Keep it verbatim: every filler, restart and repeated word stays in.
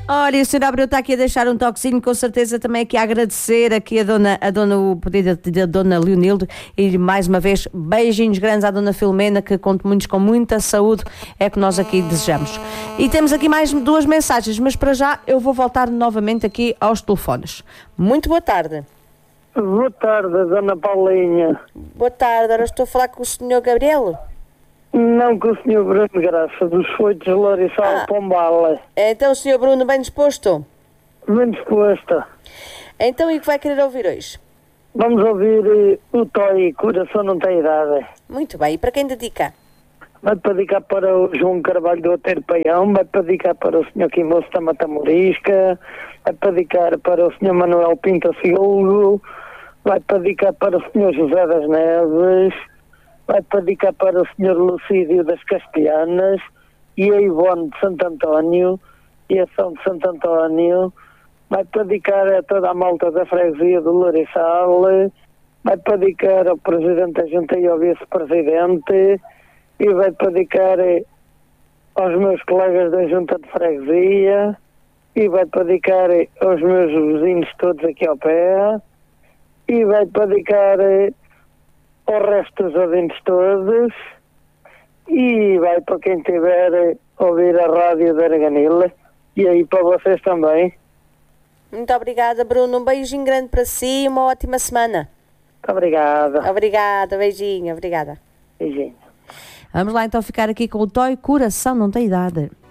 Olha, a senhora Abreu está aqui a deixar um toquezinho, com certeza também aqui a agradecer aqui a dona, a dona, o pedido da dona Leonildo, e mais uma vez beijinhos grandes à dona Filomena, que conto muitos com muita saúde, é que nós aqui desejamos. E temos aqui mais duas mensagens, mas para já eu vou voltar novamente aqui aos telefones. Muito boa tarde. Boa tarde, dona Paulinha. Boa tarde, agora estou a falar com o senhor Gabriel. Não, com o senhor Bruno Graça, dos Foitos Lorissal Ah. Pombala. Então o senhor Bruno, bem disposto? Bem disposta. Então e o que vai querer ouvir hoje? Vamos ouvir eh, o Toy, Coração Não Tem Idade. Muito bem, e para quem dedica? Vai dedicar para o João Carvalho do Oteiro Paião, vai dedicar para o senhor Quimoço da Mata Morisca, vai dedicar para o senhor Manuel Pinto Silgo, vai dedicar para o senhor José das Neves, vai dedicar para o senhor Lucídio das Castelhanas e a Ivone de Santo António e a São de Santo António, vai dedicar a toda a malta da freguesia do Lourissal, vai dedicar ao Presidente da Junta e ao Vice-Presidente e vai dedicar aos meus colegas da Junta de Freguesia e vai dedicar aos meus vizinhos todos aqui ao pé e vai dedicar ao resto dos ouvintes todos e vai para quem tiver a ouvir a rádio da Arganil e aí para vocês também. Muito obrigada, Bruno. Um beijinho grande para si e uma ótima semana. Muito obrigada. Obrigada, beijinho, obrigada. Beijinho. Vamos lá então ficar aqui com o Toy, Coração Não Tem Idade.